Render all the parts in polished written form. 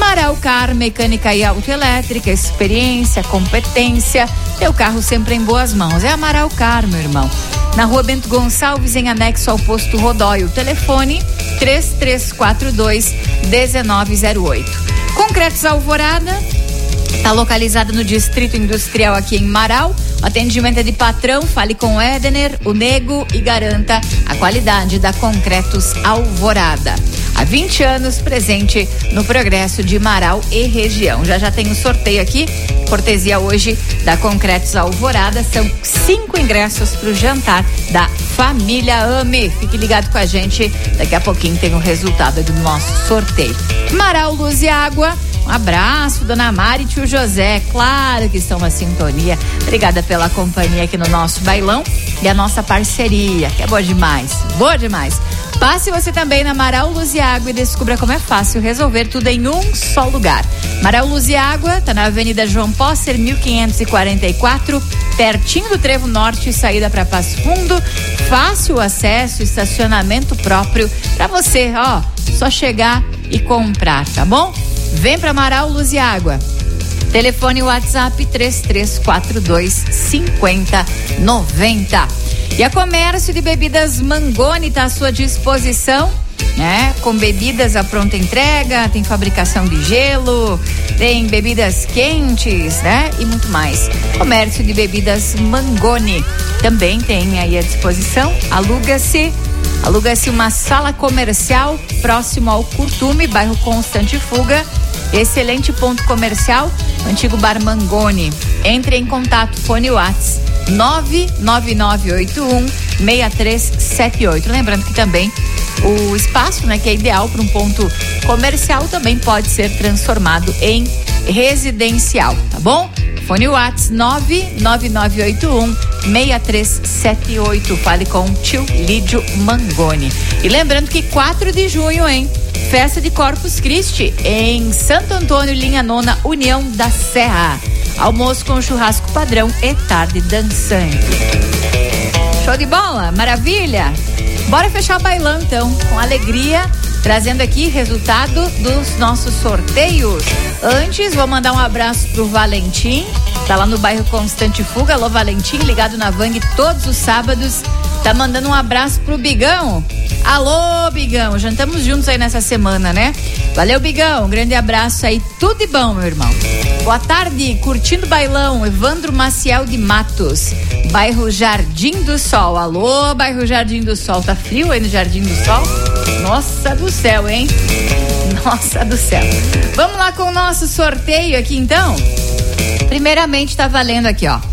Amaral Car, mecânica e autoelétrica, experiência, competência, teu carro sempre em boas mãos. É Amaral Car, meu irmão. Na Rua Bento Gonçalves, em anexo ao posto Rodóio. Telefone 3342-1908. Concretos Alvorada, está localizada no Distrito Industrial aqui em Marau. O atendimento é de patrão, fale com o Edener, o Nego e garanta a qualidade da Concretos Alvorada. Há 20 anos presente no progresso de Marau e região. Já tem um sorteio aqui, cortesia hoje da Concretos Alvorada. São 5 ingressos para o jantar da família Ame. Fique ligado com a gente, daqui a pouquinho tem o resultado do nosso sorteio. Marau, Luz e Água. Um abraço, dona Mari e tio José, claro que estão na sintonia. Obrigada pela companhia aqui no nosso bailão e a nossa parceria, que é boa demais, boa demais. Passe você também na Marau, Luz e Água e descubra como é fácil resolver tudo em um só lugar. Marau, Luz e Água, tá na Avenida João Posser, 1544, pertinho do Trevo Norte, saída para Passo Fundo. Fácil acesso, estacionamento próprio para você, ó, só chegar e comprar, tá bom? Vem pra Marau, Luz e Água. Telefone WhatsApp 3342-5090. E a Comércio de Bebidas Mangoni está à sua disposição, né? Com bebidas à pronta entrega, tem fabricação de gelo, tem bebidas quentes, né? E muito mais. Comércio de Bebidas Mangoni também tem aí à disposição. Aluga-se uma sala comercial próximo ao Curtume, bairro Constante Fuga. Excelente ponto comercial, antigo Bar Mangoni. Entre em contato, fone WhatsApp 99981-6378. Lembrando que também o espaço, né, que é ideal para um ponto comercial, também pode ser transformado em residencial, tá bom? Fone WhatsApp 99981-6378. Fale com o tio Lídio Mangoni. E lembrando que 4 de junho, hein? Festa de Corpus Christi em Santo Antônio, linha nona, União da Serra. Almoço com churrasco padrão e tarde dançante. Show de bola? Maravilha? Bora fechar o bailão então, com alegria, trazendo aqui resultado dos nossos sorteios. Antes, vou mandar um abraço pro Valentim, tá lá no bairro Constante Fuga. Alô, Valentim, ligado na Vang todos os sábados. Tá mandando um abraço pro Bigão. Alô, Bigão, jantamos juntos aí nessa semana, né? Valeu, Bigão, um grande abraço aí, tudo de bom, meu irmão. Boa tarde, curtindo o bailão, Evandro Maciel de Matos, bairro Jardim do Sol. Alô, bairro Jardim do Sol, tá frio aí no Jardim do Sol? Nossa do céu, hein? Nossa do céu. Vamos lá com o nosso sorteio aqui, então? Primeiramente, tá valendo aqui, ó.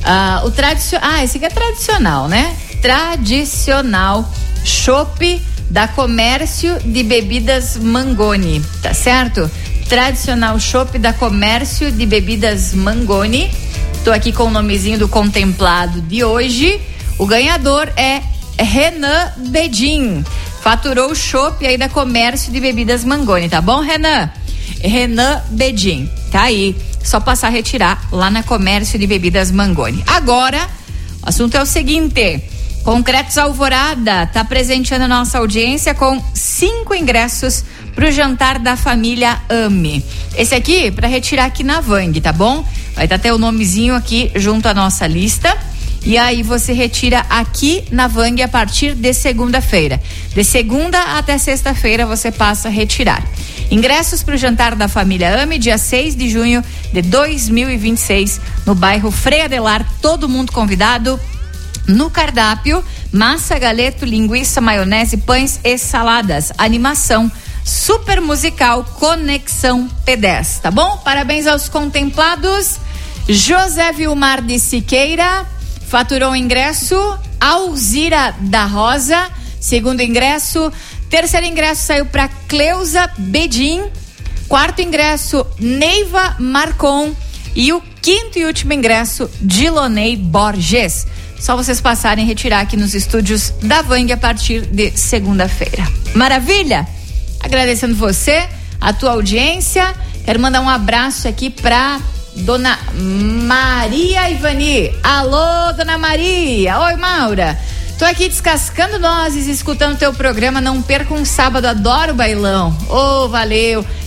Esse aqui é tradicional, né? Tradicional chopp da Comércio de Bebidas Mangoni, tá certo? Tradicional chopp da Comércio de Bebidas Mangoni. Tô aqui com o nomezinho do contemplado de hoje. O ganhador é Renan Bedin. Faturou o chopp aí da Comércio de Bebidas Mangoni, tá bom, Renan? Renan Bedin, tá aí. Só passar a retirar lá na Comércio de Bebidas Mangoni. Agora, o assunto é o seguinte: Concretos Alvorada tá presenteando a nossa audiência com 5 ingressos pro jantar da família Ame. Esse aqui para retirar aqui na Vang, tá bom? Vai estar até o nomezinho aqui junto à nossa lista. E aí você retira aqui na Vang a partir de segunda-feira. De segunda até sexta-feira você passa a retirar. Ingressos para o jantar da família Ame, dia 6 de junho de 2026, no bairro Frei Adelar. Todo mundo convidado. No cardápio, massa, galeto, linguiça, maionese, pães e saladas. Animação super musical Conexão P10, tá bom? Parabéns aos contemplados. José Vilmar de Siqueira faturou o ingresso. Alzira da Rosa, segundo ingresso. Terceiro ingresso saiu para Cleusa Bedin. Quarto ingresso, Neiva Marcon. E o quinto e último ingresso, Dilonei Borges. Só vocês passarem e retirar aqui nos estúdios da Vang a partir de segunda-feira. Maravilha? Agradecendo você, a tua audiência. Quero mandar um abraço aqui pra Dona Maria Ivani. Alô, Dona Maria. Oi, Maura. Tô aqui descascando nozes, escutando teu programa. Não perca um sábado, adoro o bailão. Valeu.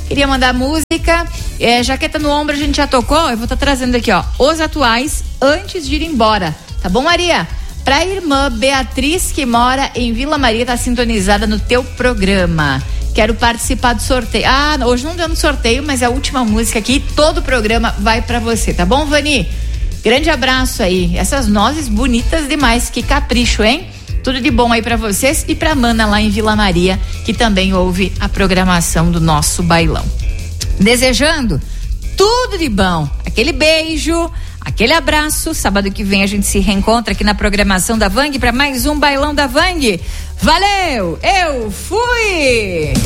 Queria mandar música, Jaqueta no Ombro a gente já tocou, eu vou estar trazendo aqui, ó, Os Atuais, Antes de Ir Embora, tá bom, Maria? Pra irmã Beatriz, que mora em Vila Maria, tá sintonizada no teu programa. Quero participar do sorteio. Ah, hoje não deu no sorteio, mas a última música aqui, todo o programa vai pra você, tá bom, Vani? Grande abraço aí. Essas nozes bonitas demais, que capricho, hein? Tudo de bom aí pra vocês e pra Mana lá em Vila Maria, que também ouve a programação do nosso bailão. Desejando tudo de bom. Aquele beijo, aquele abraço. Sábado que vem a gente se reencontra aqui na programação da Vang para mais um bailão da Vang. Valeu, eu fui!